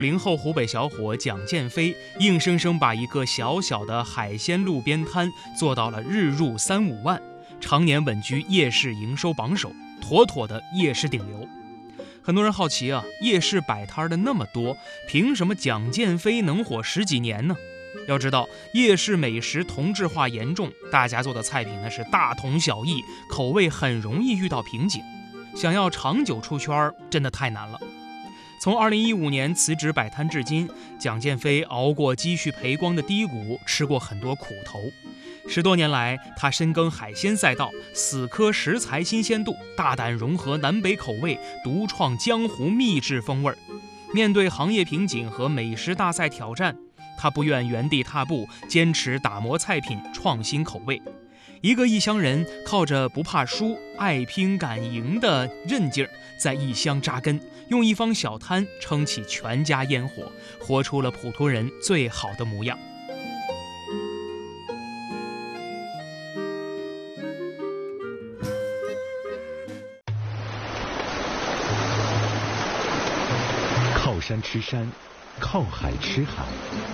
0后湖北小伙蒋建飞硬生生把一个小小的海鲜路边摊做到了日入3、5万，常年稳居夜市营收榜首，妥妥的夜市顶流。很多人好奇啊，夜市摆摊的那么多，凭什么蒋建飞能火10几年呢？要知道，夜市美食同质化严重，大家做的菜品呢是大同小异，口味很容易遇到瓶颈，想要长久出圈真的太难了。从2015年辞职摆摊至今，蒋建飞熬过积蓄赔光的低谷，吃过很多苦头。10多年来，他深耕海鲜赛道，死磕食材新鲜度，大胆融合南北口味，独创江湖秘制风味。面对行业瓶颈和美食大赛挑战，他不愿原地踏步，坚持打磨菜品，创新口味。一个异乡人靠着不怕输、爱拼敢赢的韧劲儿，在异乡扎根，用一方小摊撑起全家烟火，活出了普通人最好的模样。 靠山吃山，靠海吃海。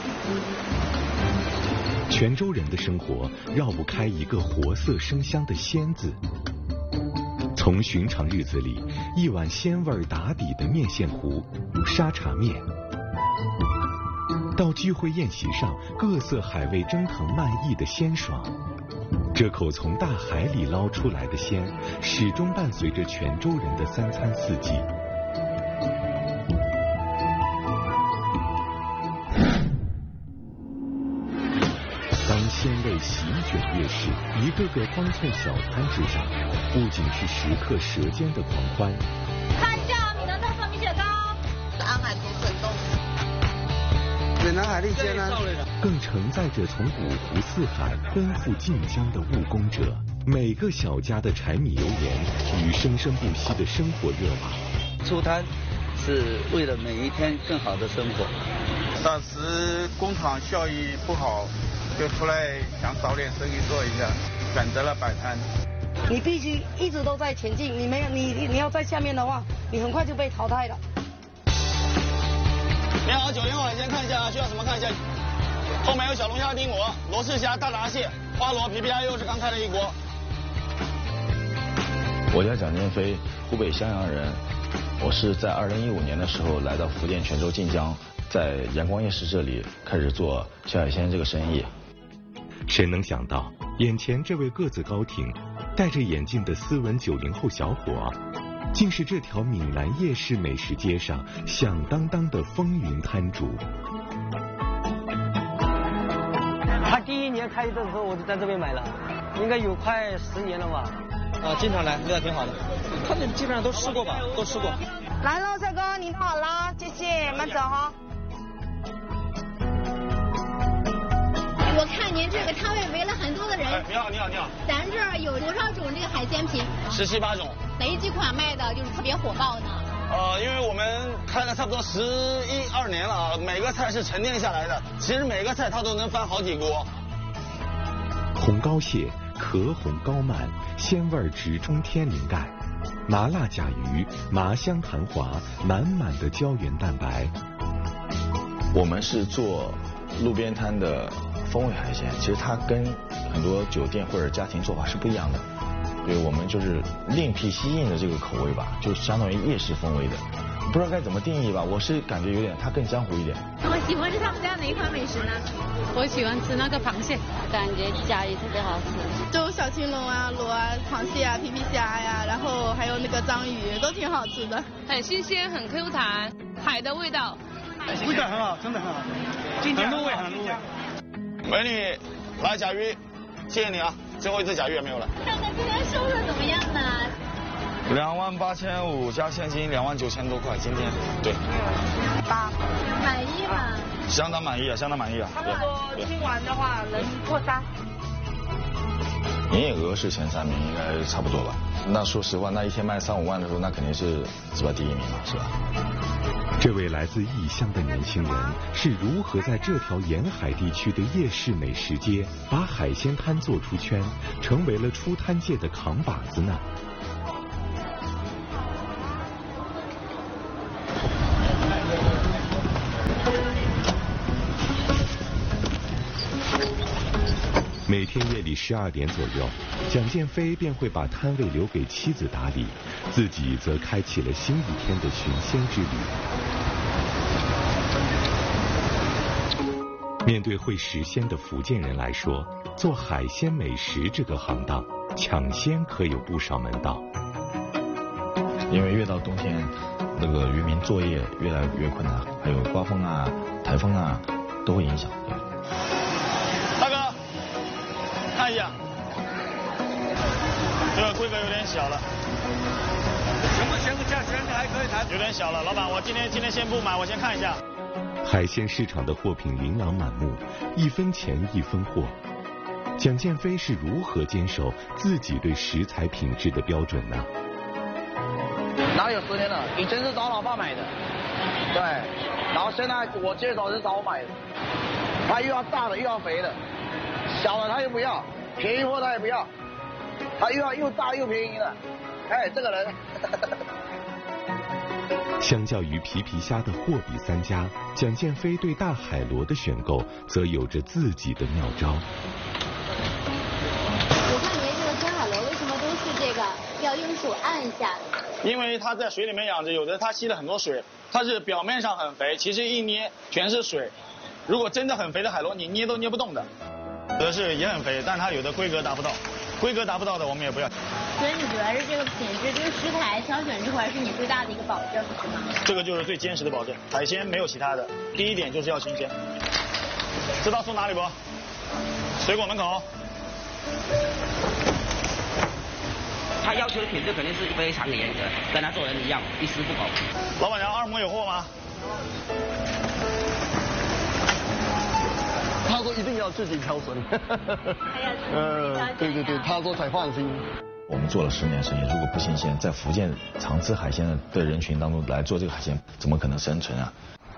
泉州人的生活绕不开一个活色生香的鲜字。从寻常日子里一碗鲜味打底的面线糊、沙茶面，到聚会宴席上各色海味蒸腾漫溢的鲜爽，这口从大海里捞出来的鲜，始终伴随着泉州人的3餐4季。鲜味席卷夜市，一个个方寸小摊之上，不仅是食客舌尖的狂欢。 看价，闽南豆粉米血糕，安海土笋冻， 闽南海蛎煎呢， 更承载着从五湖四海奔赴晋江的务工者，每个小家的柴米油盐与生生不息的生活热玛。 出摊是为了每一天更好的生活。 当时工厂效益不好，就出来想找点生意做一下，选择了摆摊。 你必须一直都在前进，你要在下面的话，你很快就被淘汰了。 你好，90后海鲜看一下，需要什么看一下。后面有小龙虾、丁螺、罗氏虾、大闸蟹、花螺、皮皮虾，又是刚开的一锅。 我叫蒋建飞，湖北襄阳人。我是在2015年的时候来到福建泉州晋江，在阳光夜市这里开始做小海鲜这个生意。 谁能想到，眼前这位个子高挺、戴着眼镜的斯文90后小伙，竟是这条闽南夜市美食街上响当当的风云摊主。 他第1年开的时候，我就在这边买了，应该有快10年了吧。 经常来，味道挺好的。 他们基本上都吃过吧？都吃过。 来喽，帅哥，您好啦，谢谢，慢走哈。 我看您这个摊位围了很多的人。 你好。 咱这儿有多少种这个海鲜品 ？17、18种。 哪几款卖的就是特别火爆呢？ 因为我们开了差不多11、12年了啊，每个菜是沉淀下来的，其实每个菜它都能翻好几锅。 红膏蟹壳红膏漫，鲜味直冲天灵盖；麻辣甲鱼麻香弹滑，满满的胶原蛋白。 我们是做路边摊的风味海鲜，其实它跟很多酒店或者家庭做法是不一样的。对，我们就是另辟蹊径的这个口味吧，就相当于夜市风味的，不知道该怎么定义吧。我是感觉有点它更江湖一点。 我喜欢吃他们家哪一款美食呢？ 我喜欢吃那个螃蟹， 感觉甲鱼特别好吃。 就小青龙啊、螺啊、螃蟹啊、皮皮虾呀，然后还有那个章鱼，都挺好吃的。 很新鲜，很 Q 弹，海的味道。 味道很好，真的很好，很入味，很入味。 美女，来甲鱼，谢谢你啊，最后一只甲鱼也没有了。 看看今天收入怎么样呢 ？28500加现金29000多块，今天对。 满意吗？ 相当满意啊，相当满意啊。 差不多听完的话能破3。 营业额是前3名，应该差不多吧。那说实话，那一天卖3、5万的时候，那肯定是第1名了，是吧？ 这位来自异乡的年轻人是如何在这条沿海地区的夜市美食街把海鲜摊做出圈，成为了出摊界的扛把子呢？ 每天夜里12点左右，蒋建飞便会把摊位留给妻子打理，自己则开启了新一天的寻鲜之旅。面对会食鲜的福建人来说，做海鲜美食这个行当，抢鲜可有不少门道。 因为越到冬天，那个渔民作业越来越困难，还有刮风啊、台风啊，都会影响。 大哥，看一下，这个规格有点小了。行不价钱还可以谈。有点小了，老板，我今天先不买，我先看一下。 海鲜市场的货品琳琅满目，一分钱一分货。蒋建飞是如何坚守自己对食材品质的标准呢？ 哪有10年了？以前是找老爸买的，对，然后现在我接手是找我买的。他又要大的又要肥的，小的他又不要，便宜货他也不要，他又要又大又便宜的。哎，这个人。 相较于皮皮虾的货比三家，蒋建飞对大海螺的选购则有着自己的妙招。 我看您这个深海螺为什么都是这个要用手按一下？ 因为它在水里面养着，有的它吸了很多水，它是表面上很肥，其实一捏全是水。如果真的很肥的海螺，你捏都捏不动的。有的是也很肥，但它有的规格达不到，规格达不到的我们也不要。 所以你觉得是这个品质，这个食材挑选这块是你最大的一个保证，是吗？ 这个就是最坚实的保证。海鲜没有其他的，第一点就是要新鲜。知道送哪里不？水果门口。 他要求的品质肯定是非常严格，跟他做人一样，一丝不苟。 老板娘，2亩有货吗？ 他说一定要自己挑选。对，他说才放心。 我们做了10年生意，如果不新鲜，在福建常吃海鲜的人群当中来做这个海鲜，怎么可能生存啊？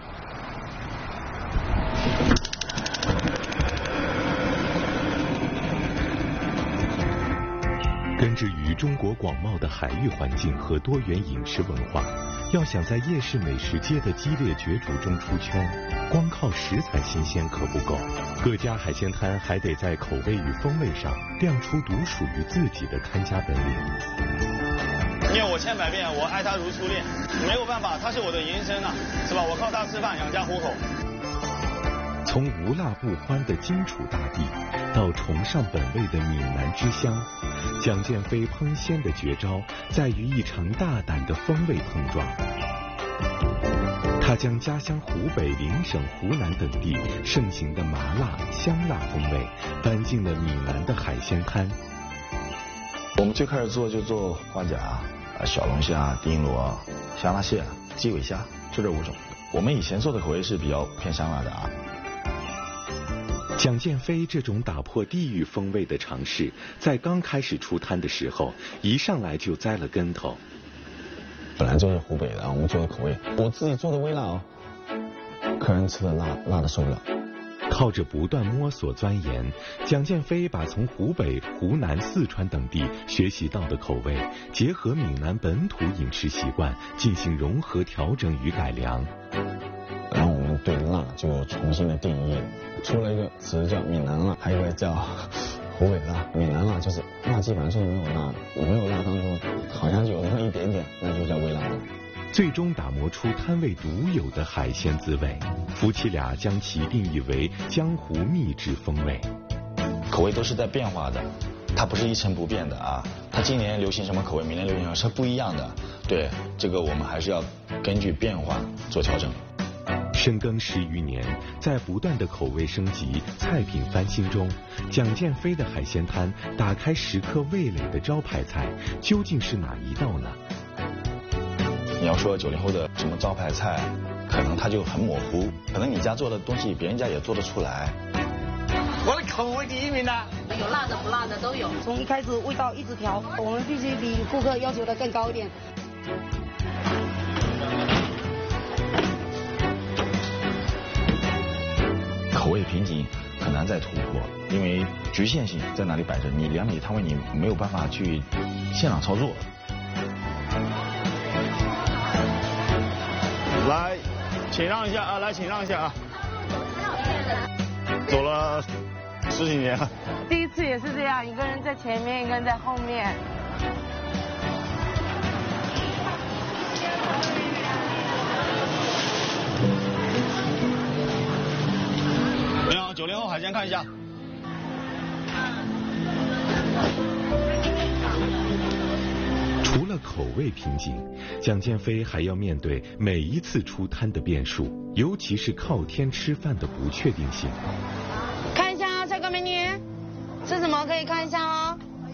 根植于中国广袤的海域环境和多元饮食文化，要想在夜市美食街的激烈角逐中出圈，光靠食材新鲜可不够，各家海鲜摊还得在口味与风味上亮出独属于自己的看家本领。 因为我千百遍，我爱他如初恋，没有办法，他是我的营生啊，是吧？我靠他吃饭养家糊口。 从无辣不欢的荆楚大地，到崇尚本味的闽南之乡，蒋建飞烹鲜的绝招在于一场大胆的风味碰撞。他将家乡湖北、邻省湖南等地盛行的麻辣、香辣风味搬进了闽南的海鲜摊。 我们最开始就做花甲、小龙虾、丁螺、香辣蟹、鸡尾虾，就这5种。我们以前做的口味是比较偏香辣的啊。 蒋建飞这种打破地域风味的尝试，在刚开始出摊的时候，一上来就栽了跟头。 本来就是湖北的，我们做的口味，我自己做的微辣哦，客人吃的辣的受不了。 靠着不断摸索钻研，蒋建飞把从湖北、湖南、四川等地学习到的口味，结合闽南本土饮食习惯，进行融合调整与改良。 然后我们对辣就有重新的定义，出了一个词叫闽南辣，还有一个叫湖北辣。闽南辣就是辣基本上就是没有辣的，没有辣当中好像就有那么一点点，那就叫微辣的。 最终打磨出摊位独有的海鲜滋味，夫妻俩将其定义为江湖秘制风味。 口味都是在变化的，它不是一成不变的啊。它今年流行什么口味，明年流行什么是不一样的。对，这个我们还是要根据变化做调整。 深耕10余年，在不断的口味升级、菜品翻新中，蒋建飞的海鲜摊打开食客味蕾的招牌菜，究竟是哪一道呢？ 你要说90后的什么招牌菜，可能它就很模糊，可能你家做的东西别人家也做得出来。 我的口味第1名啊！ 有辣的不辣的都有。 从一开始味道一直调，我们必须比顾客要求的更高一点。 口味瓶颈很难再突破，因为局限性在哪里摆着？你2米摊位你没有办法去现场操作。 来，请让一下啊！来，请让一下啊！走了 10几年了。 第一次也是这样，一个人在前面，一个人在后面。 你好，90后海鲜看一下。 除了口味瓶颈，蒋建飞还要面对每一次出摊的变数，尤其是靠天吃饭的不确定性。 看一下啊，帅哥美女，吃什么可以看一下哦。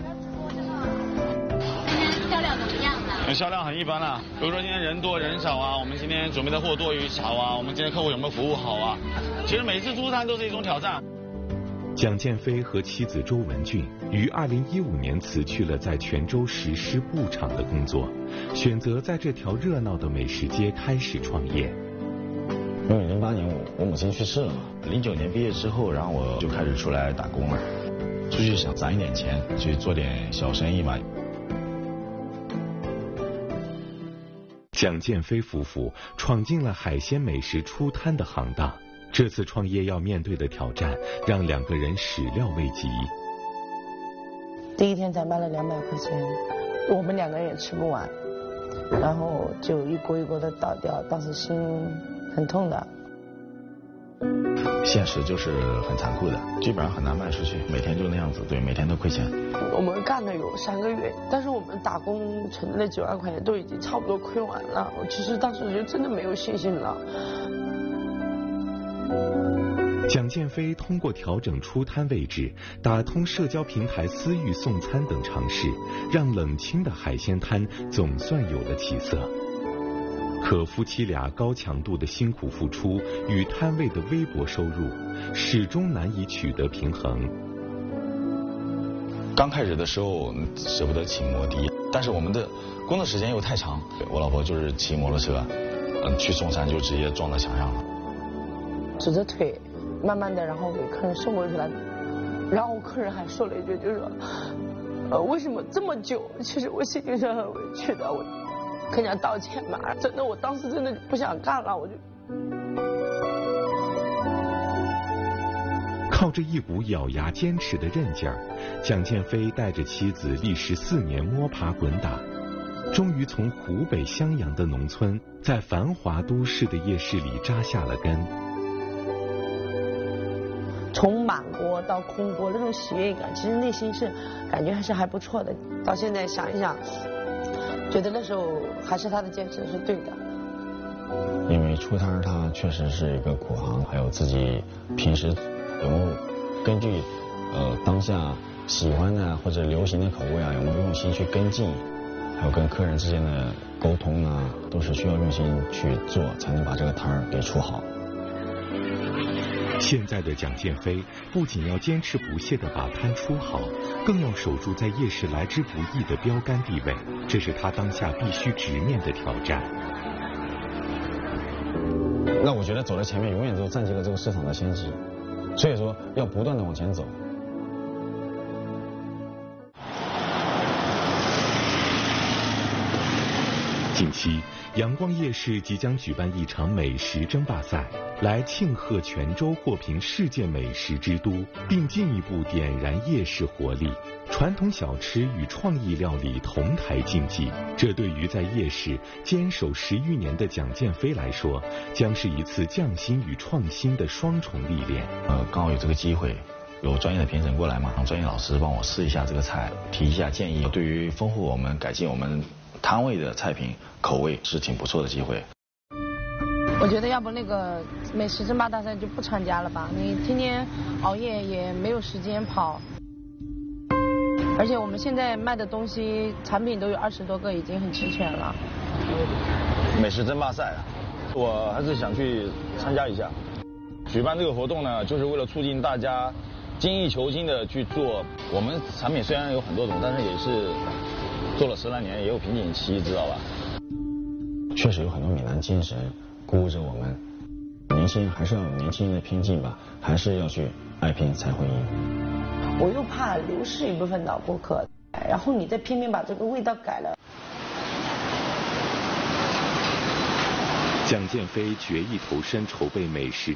今天销量怎么样呢？ 销量很一般啦。比如说今天人多人少啊，我们今天准备的货多与少啊，我们今天客户有没有服务好啊？其实每次出摊都是一种挑战。 蒋建飞和妻子周文俊于2015年辞去了在泉州实施布厂的工作，选择在这条热闹的美食街开始创业。 因为08年我母亲去世了嘛，09年毕业之后，然后我就开始出来打工了，出去想攒一点钱，去做点小生意嘛。 蒋建飞夫妇闯进了海鲜美食出摊的行当。这次创业要面对的挑战，让两个人始料未及。 第一天才卖了200块钱，我们2个人也吃不完，然后就一锅一锅的倒掉，当时心很痛的。 现实就是很残酷的，基本上很难卖出去，每天就那样子，对，每天都亏钱。 我们干了有3个月，但是我们打工存的那9万块钱都已经差不多亏完了。我其实当时就真的没有信心了。 蒋建飞通过调整出摊位置、打通社交平台私域送餐等尝试，让冷清的海鲜摊总算有了起色。可夫妻俩高强度的辛苦付出与摊位的微薄收入，始终难以取得平衡。 刚开始的时候舍不得骑摩的，但是我们的工作时间又太长，我老婆就是骑摩托车，去送餐就直接撞到墙上了。 指着腿，慢慢的，然后给客人送过去了。然后客人还说了一句，就是说，为什么这么久？其实我心里是很委屈的，我跟人家道歉嘛。真的，我当时真的不想干了，我就。 靠着一股咬牙坚持的韧劲儿，蒋建飞带着妻子历时4年摸爬滚打，终于从湖北襄阳的农村，在繁华都市的夜市里扎下了根。 从满锅到空锅那种喜悦感，其实内心是感觉还不错的。到现在想一想，觉得那时候还是他的坚持是对的。 因为出摊它确实是一个苦行，还有自己平时有没有根据当下喜欢的或者流行的口味啊，有没有用心去跟进，还有跟客人之间的沟通啊，都是需要用心去做，才能把这个摊儿给出好。 现在的蒋建飞不仅要坚持不懈地把摊出好，更要守住在夜市来之不易的标杆地位，这是他当下必须直面的挑战。 那我觉得走在前面永远都占据了这个市场的先机，所以说要不断的往前走。 近期，阳光夜市即将举办一场美食争霸赛，来庆贺泉州获评世界美食之都，并进一步点燃夜市活力。传统小吃与创意料理同台竞技，这对于在夜市坚守10余年的蒋建飞来说，将是一次匠心与创新的双重历练。 刚好有这个机会，有专业的评审过来嘛，让专业老师帮我试一下这个菜，提一下建议，对于丰富我们、改进我们摊位的菜品口味是挺不错的机会。 我觉得要不那个美食争霸大赛就不参加了吧，你天天熬夜也没有时间跑。而且我们现在卖的东西产品都有20多个，已经很齐全了。 美食争霸赛，我还是想去参加一下。举办这个活动呢，就是为了促进大家精益求精的去做。我们产品虽然有很多种，但是也是做了10来年，也有瓶颈期，知道吧？ 确实有很多闽南精神鼓舞着我们，年轻人还是要有年轻人的拼劲吧，还是要去爱拼才会赢。 我又怕流失一部分老顾客，然后你再偏偏把这个味道改了。 蒋建飞决意投身筹备美食